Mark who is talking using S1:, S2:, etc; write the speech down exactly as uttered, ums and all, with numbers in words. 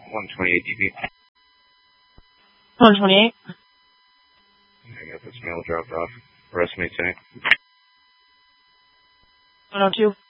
S1: one twenty-eight D B.
S2: one twenty-eight.
S1: I got this mail dropped off. Rest me tank.
S2: one oh two.